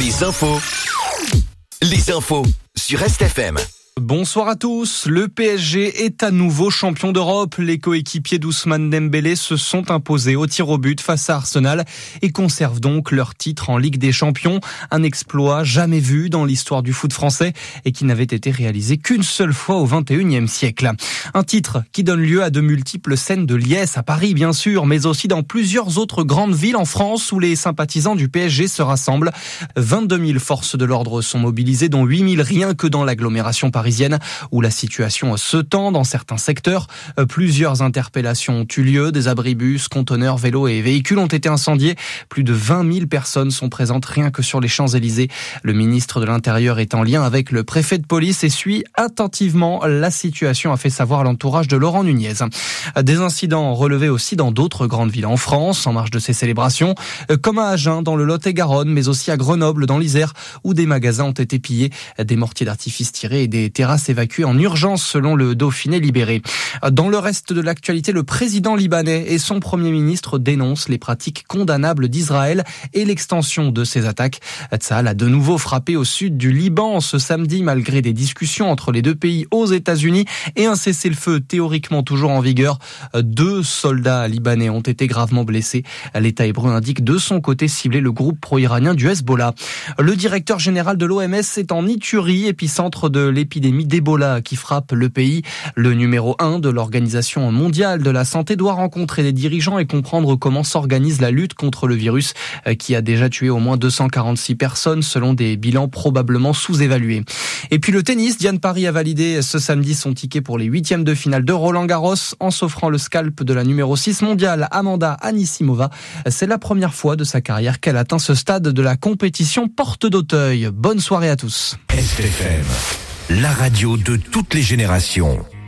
Les infos sur RestFM. Bonsoir à tous. Le PSG est à nouveau champion d'Europe. Les coéquipiers d'Ousmane Dembélé se sont imposés au tir au but face à Arsenal et conservent donc leur titre en Ligue des Champions. Un exploit jamais vu dans l'histoire du foot français et qui n'avait été réalisé qu'une seule fois au XXIe siècle. Un titre qui donne lieu à de multiples scènes de liesse à Paris bien sûr, mais aussi dans plusieurs autres grandes villes en France où les sympathisants du PSG se rassemblent. 22 000 forces de l'ordre sont mobilisées, dont 8 000 rien que dans l'agglomération parisienne où la situation se tend dans certains secteurs. Plusieurs interpellations ont eu lieu. Des abribus, conteneurs, vélos et véhicules ont été incendiés. Plus de 20 000 personnes sont présentes rien que sur les Champs-Élysées. Le ministre de l'Intérieur est en lien avec le préfet de police et suit attentivement la situation, a fait savoir l'entourage de Laurent Nunez. Des incidents relevés aussi dans d'autres grandes villes en France, en marge de ces célébrations, comme à Agen dans le Lot-et-Garonne, mais aussi à Grenoble dans l'Isère, où des magasins ont été pillés, des mortiers d'artifice tirés et des terrasses évacuées en urgence selon le Dauphiné Libéré. Dans le reste de l'actualité, le président libanais et son premier ministre dénoncent les pratiques condamnables d'Israël et l'extension de ces attaques. Tsahal a de nouveau frappé au sud du Liban ce samedi malgré des discussions entre les deux pays aux États-Unis et un cessez-le-feu théoriquement toujours en vigueur. 2 soldats libanais ont été gravement blessés. L'État hébreu indique de son côté cibler le groupe pro-iranien du Hezbollah. Le directeur général de l'OMS est en Iturie, épicentre de l'épidémie d'Ebola qui frappe le pays. Le numéro 1 de l'Organisation mondiale de la santé doit rencontrer des dirigeants et comprendre comment s'organise la lutte contre le virus qui a déjà tué au moins 246 personnes selon des bilans probablement sous-évalués. Et puis le tennis, Diane Parry a validé ce samedi son ticket pour les 8e de finale de Roland-Garros en s'offrant le scalp de la numéro 6 mondiale Amanda Anisimova. C'est la première fois de sa carrière qu'elle atteint ce stade de la compétition porte d'Auteuil. Bonne soirée à tous. RestFM, la radio de toutes les générations.